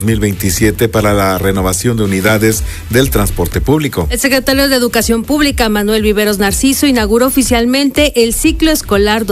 2027 para la renovación de unidades del transporte público. El secretario de Educación Pública, Manuel Viveros Narciso, inauguró oficialmente el ciclo escolar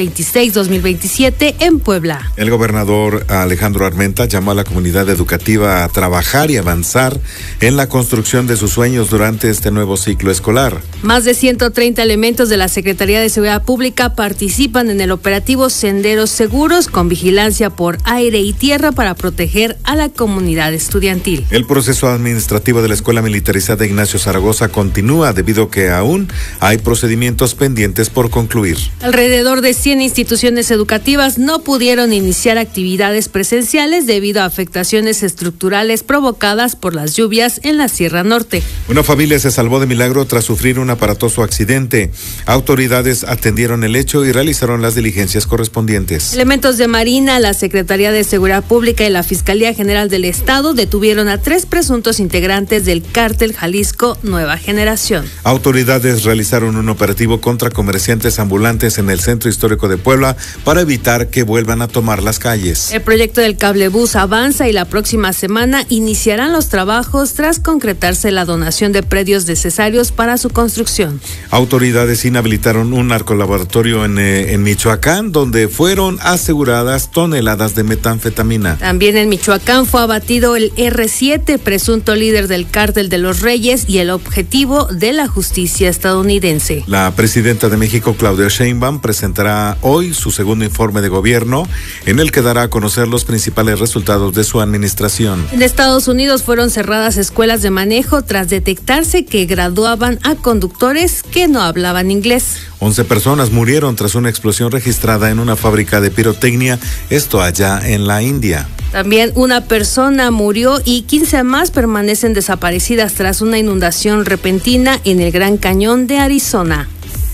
2026-2027 en Puebla. El gobernador Alejandro Armenta llamó a la comunidad educativa a trabajar y avanzar en la construcción de sus sueños durante este nuevo ciclo escolar. Más de 130 elementos de la Secretaría de Seguridad Pública participan en el operativo Senderos Seguros con vigilancia por aire y tierra para proteger a la comunidad estudiantil. El proceso administrativo de la Escuela Militarizada Ignacio Zaragoza continúa debido a que aún hay procedimientos pendientes por concluir. Alrededor de 100 instituciones educativas no pudieron iniciar actividades presenciales debido a afectaciones estructurales provocadas por las lluvias en la Sierra Norte. Una familia se salvó de milagro tras sufrir un aparatoso accidente. Autoridades atendieron el hecho y realizaron las diligencias correspondientes. Elementos de Marina, la Secretaría de Seguridad Pública y la Fiscalía General del Estado detuvieron a 3 presuntos integrantes del cártel Jalisco Nueva Generación. Autoridades realizaron un operativo contra comerciantes ambulantes en el centro histórico de Puebla para evitar que vuelvan a tomar las calles. El proyecto del cablebús avanza y la próxima semana iniciarán los trabajos tras concretarse la donación de predios necesarios para su construcción. Autoridades inhabilitaron un narcolaboratorio en Michoacán, donde fueron aseguradas toneladas de metanfetamina. También en Michoacán fue abatido el R7, presunto líder del cártel de los Reyes y el objetivo de la justicia estadounidense. La presidenta de México, Claudia Sheinbaum, presentará hoy su segundo informe de gobierno, en el que dará a conocer los principales resultados de su administración. En Estados Unidos fueron cerradas escuelas de manejo tras detectarse que graduaban a conductores que no hablaban inglés. 11 personas murieron tras una explosión registrada en una fábrica de pirotecnia, esto allá en la India. También una persona murió y 15 más permanecen desaparecidas tras una inundación repentina en el Gran Cañón de Arizona.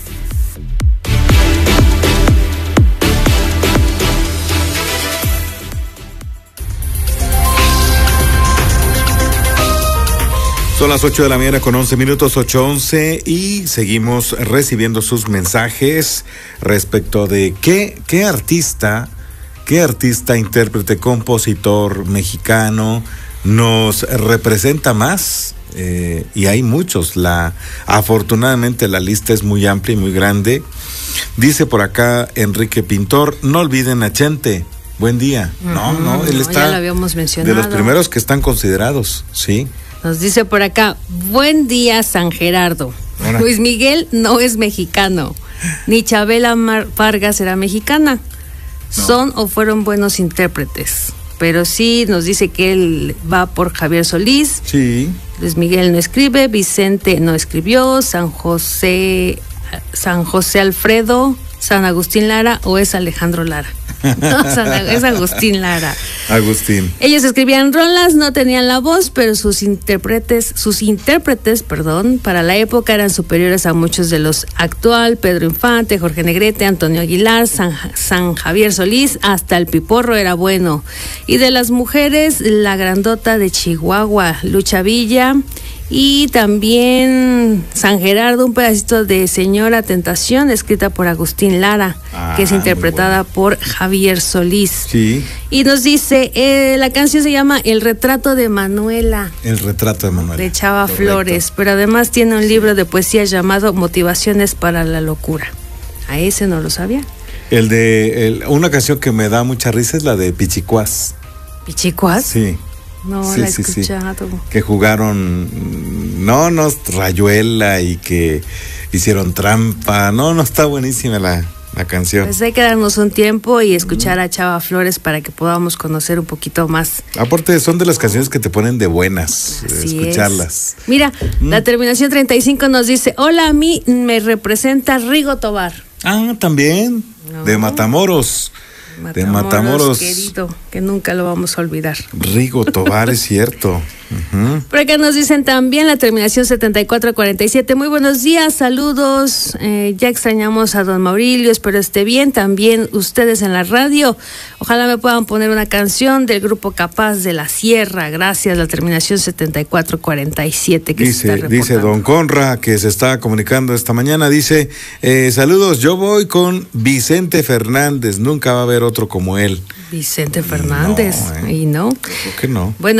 Son las 8 de la mañana con 11 minutos, 8:11, y seguimos recibiendo sus mensajes respecto de qué artista, intérprete, compositor mexicano nos representa más. Y hay muchos. Afortunadamente la lista es muy amplia y muy grande. Dice por acá Enrique Pintor, no olviden a Chente. Buen día. No, él está, ya lo habíamos mencionado, de los primeros que están considerados, sí. Nos dice por acá, buen día San Gerardo. Hola. Luis Miguel no es mexicano, ni Chabela Vargas era mexicana. No. Son o fueron buenos intérpretes, pero sí nos dice que él va por Javier Solís. Sí. Luis Miguel no escribe, Vicente no escribió, San José Alfredo, San Agustín Lara o es Alejandro Lara. No, es Agustín Lara. Agustín. Ellos escribían rolas, no tenían la voz, pero sus intérpretes, para la época eran superiores a muchos de los actual, Pedro Infante, Jorge Negrete, Antonio Aguilar, San Javier Solís, hasta el Piporro era bueno. Y de las mujeres, la grandota de Chihuahua, Lucha Villa, y también San Gerardo, un pedacito de Señora Tentación, escrita por Agustín Lara, que es interpretada por Javier Solís. Sí. Y nos dice, la canción se llama El retrato de Manuela. El retrato de Manuela. De Chava Flores, pero además tiene un libro de poesía llamado Motivaciones para la locura. A ese no lo sabía. Una canción que me da mucha risa es la de Pichicuás. ¿Pichicuás? Sí. No, la he escuchado. Sí. Que jugaron, rayuela y que hicieron trampa. No, está buenísima la canción. Pues hay que darnos un tiempo y escuchar a Chava Flores para que podamos conocer un poquito más. Aparte, son de las canciones que te ponen de buenas, escucharlas. Mira, la terminación 35 nos dice, hola, a mí me representa Rigo Tobar. Ah, también, de Matamoros. De Matamoros, querido, que nunca lo vamos a olvidar. Rigo Tobar, es cierto. Uh-huh. Por acá nos dicen también la terminación 7447. Muy buenos días, saludos. Ya extrañamos a don Maurilio, espero esté bien. También ustedes en la radio. Ojalá me puedan poner una canción del grupo Capaz de la Sierra. Gracias, la terminación 7447. Dice don Conra, que se está comunicando esta mañana. Dice, saludos, yo voy con Vicente Fernández. Nunca va a haber otro como él. Vicente Fernández. No, Y no. Creo que no. Bueno,